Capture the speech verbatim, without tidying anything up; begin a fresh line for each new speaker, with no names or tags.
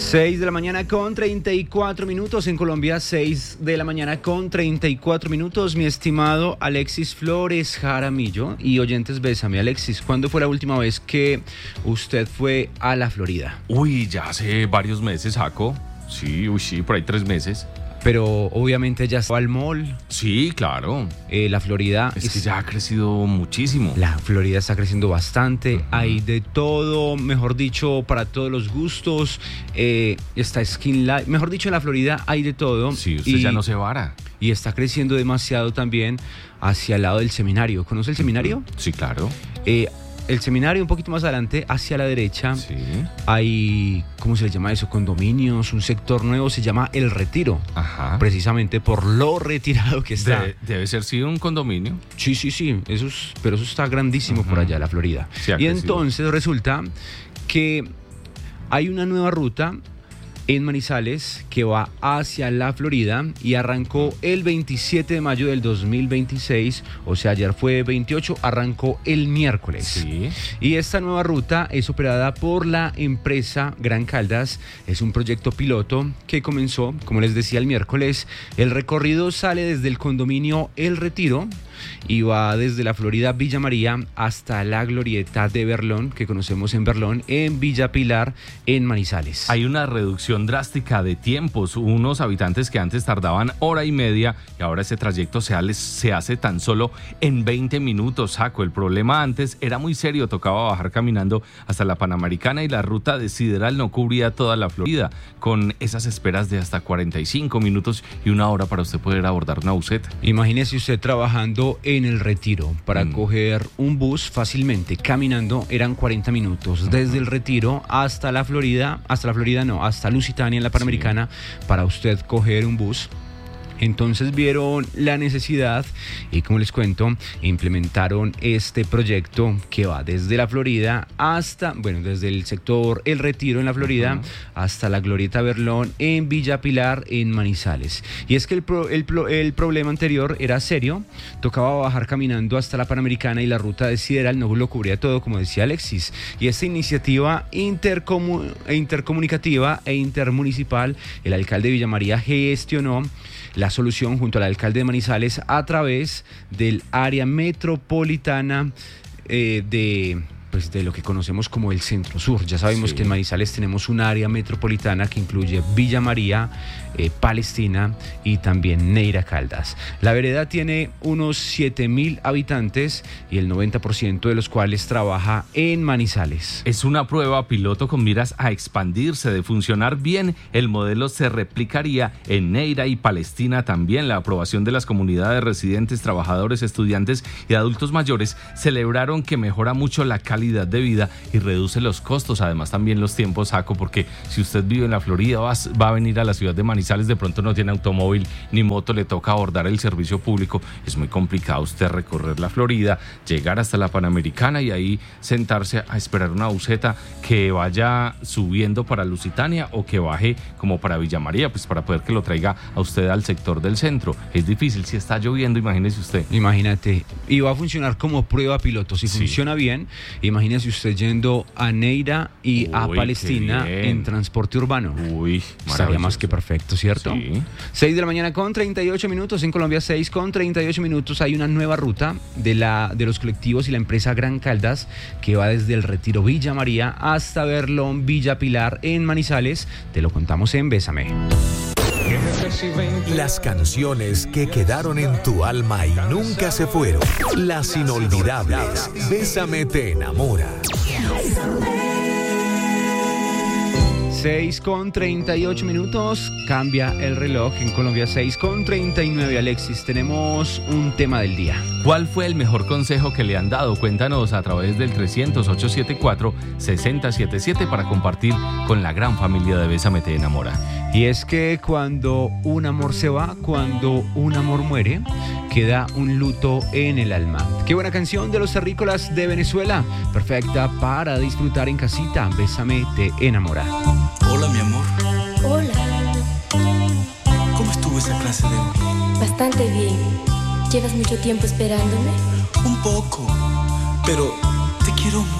seis de la mañana con treinta y cuatro minutos en Colombia, seis de la mañana con treinta y cuatro minutos, mi estimado Alexis Flores Jaramillo y oyentes Bésame. Alexis, ¿cuándo fue la última vez que usted fue a la Florida?
Uy, ya hace varios meses, Jaco. Sí, uy, sí, por ahí tres meses.
Pero obviamente ya fue al mall.
Sí, claro.
Eh, la Florida...
Es, es que ya ha crecido muchísimo.
La Florida está creciendo bastante. Uh-huh. Hay de todo, mejor dicho, para todos los gustos. Eh, está Skin Life. Mejor dicho, en la Florida hay de todo.
Sí, usted y, ya no se vara.
Y está creciendo demasiado también hacia el lado del seminario. ¿Conoce el seminario?
Sí, claro.
Eh... El seminario, un poquito más adelante, hacia la derecha, sí. Hay, ¿cómo se le llama eso? Condominios, un sector nuevo, se llama El Retiro.
Ajá.
Precisamente por lo retirado que está.
De, debe ser sí un condominio.
Sí, sí, sí, eso es, pero eso está grandísimo. Ajá. Por allá, la Florida.
Sí,
y entonces resulta que hay una nueva ruta en Manizales que va hacia la Florida y arrancó el veintisiete de mayo del dos mil veintiséis, o sea, ayer fue veintiocho, arrancó el miércoles.
Sí.
Y esta nueva ruta es operada por la empresa Gran Caldas, es un proyecto piloto que comenzó, como les decía, el miércoles. El recorrido sale desde el condominio El Retiro y va desde la Florida Villa María hasta la glorieta de Berlón, que conocemos en Berlón, en Villa Pilar, en Manizales.
Hay una reducción drástica de tiempos. Unos habitantes que antes tardaban hora y media y ahora ese trayecto se, se hace tan solo en veinte minutos, Jaco. El problema antes era muy serio, tocaba bajar caminando hasta la Panamericana y la ruta de Sideral no cubría toda la Florida, con esas esperas de hasta cuarenta y cinco minutos y una hora para usted poder abordar una buseta.
Imagínese usted trabajando en El Retiro para mm. coger un bus fácilmente, caminando eran cuarenta minutos, desde El Retiro hasta la Florida, hasta la Florida no, hasta Lusitania en la Panamericana, sí. Para usted coger un bus. Entonces vieron la necesidad y, como les cuento, implementaron este proyecto que va desde la Florida hasta, bueno, desde el sector El Retiro en la Florida, uh-huh, hasta la glorieta Berlón en Villa Pilar en Manizales. Y es que el, pro, el, el problema anterior era serio, tocaba bajar caminando hasta la Panamericana y la ruta de Sideral no lo cubría todo, como decía Alexis. Y esta iniciativa intercomu- intercomunicativa e intermunicipal, el alcalde de Villa María gestionó la solución junto al alcalde de Manizales a través del área metropolitana eh, de... pues de lo que conocemos como el Centro Sur. Ya sabemos, sí, que en Manizales tenemos un área metropolitana que incluye Villa María, eh, Palestina y también Neira Caldas. La vereda tiene unos siete mil habitantes y el noventa por ciento de los cuales trabaja en Manizales.
Es una prueba piloto con miras a expandirse. De funcionar bien, el modelo se replicaría en Neira y Palestina también. La aprobación de las comunidades residentes, trabajadores, estudiantes y adultos mayores celebraron que mejora mucho la calidad calidad de vida y reduce los costos, además también los tiempos, Jaco, porque si usted vive en la Florida, va, va a venir a la ciudad de Manizales, de pronto no tiene automóvil ni moto, le toca abordar el servicio público, es muy complicado usted recorrer la Florida, llegar hasta la Panamericana y ahí sentarse a esperar una buseta que vaya subiendo para Lusitania o que baje como para Villa María, pues para poder que lo traiga a usted al sector del centro. Es difícil, si está lloviendo, imagínese usted.
Imagínate, y va a funcionar como prueba piloto, si sí. funciona bien. Imagínese usted yendo a Neira y Uy, a Palestina en transporte urbano.
Uy,
estaría más que perfecto, ¿cierto?
Sí.
seis de la mañana con treinta y ocho minutos en Colombia, seis con treinta y ocho minutos. Hay una nueva ruta de, la, de los colectivos y la empresa Gran Caldas que va desde el Retiro Villa María hasta Berlón Villa Pilar en Manizales. Te lo contamos en Bésame.
Las canciones que quedaron en tu alma y nunca se fueron. Las inolvidables. Bésame te enamora.
seis con treinta y ocho minutos, cambia el reloj en Colombia, seis con treinta y nueve. Alexis, tenemos un tema del día.
¿Cuál fue el mejor consejo que le han dado? Cuéntanos a través del trescientos, ochocientos setenta y cuatro, sesenta setenta y siete para compartir con la gran familia de Bésame te enamora.
Y es que cuando un amor se va, cuando un amor muere, queda un luto en el alma. Qué buena canción de los terrícolas de Venezuela, perfecta para disfrutar en casita. Bésame te enamora.
Hola, mi amor.
Hola.
¿Cómo estuvo esa clase de hoy?
Bastante bien. ¿Llevas mucho tiempo esperándome?
Un poco, pero te quiero mucho.